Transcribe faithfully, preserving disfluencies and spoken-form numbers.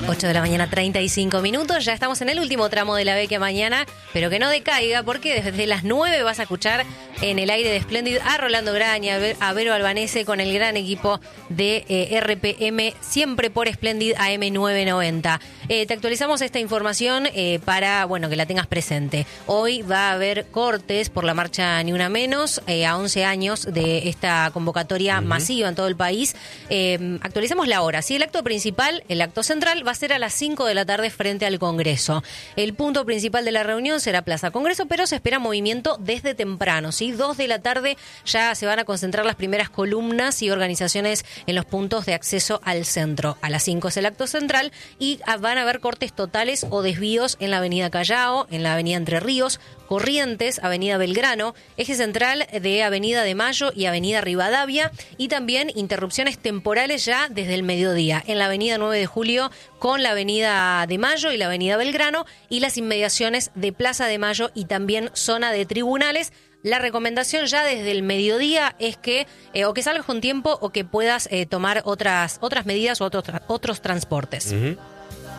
ocho de la mañana, treinta y cinco minutos. Ya estamos en el último tramo de la Vecchia Mañana, pero que no decaiga, porque desde las nueve vas a escuchar en el aire de Splendid a Rolando Graña, a Vero Albanese con el gran equipo de eh, R P M, siempre por Splendid A M novecientos noventa. Eh, te actualizamos esta información eh, para, bueno, que la tengas presente. Hoy va a haber cortes por la marcha Ni Una Menos, eh, a once años de esta convocatoria uh-huh. masiva en todo el país. Eh, actualicemos la hora. Sí, el acto principal, el acto central, va a ser a las cinco de la tarde frente al Congreso. El punto principal de la reunión será Plaza Congreso, pero se espera movimiento desde temprano, ¿sí? Dos de la tarde ya se van a concentrar las primeras columnas y organizaciones en los puntos de acceso al centro. A las cinco es el acto central y van a haber cortes totales o desvíos en la avenida Callao, en la avenida Entre Ríos, Corrientes, avenida Belgrano, eje central de avenida de Mayo y avenida Rivadavia, y también interrupciones temporales ya desde el mediodía en la avenida nueve de julio con la avenida de Mayo y la avenida Belgrano y las inmediaciones de Plaza de Mayo y también zona de tribunales. La recomendación ya desde el mediodía es que eh, o que salgas con tiempo o que puedas eh, tomar otras otras medidas o otros, tra- otros transportes. Uh-huh.